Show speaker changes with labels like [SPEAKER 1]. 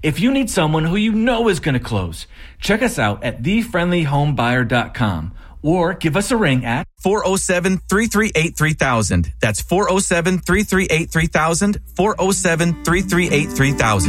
[SPEAKER 1] If you need someone who you know is going to close, check us out at thefriendlyhomebuyer.com or give us a ring at
[SPEAKER 2] 407-338-3000. That's 407-338-3000, 407-338-3000.